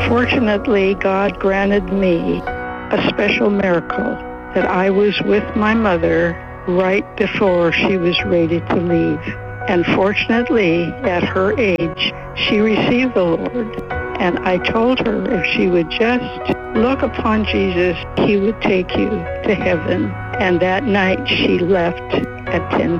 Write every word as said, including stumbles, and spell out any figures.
Fortunately, God granted me a special miracle that I was with my mother right before she was ready to leave. And fortunately, at her age, she received the Lord. And I told her if she would just look upon Jesus, he would take you to heaven. And that night she left at ten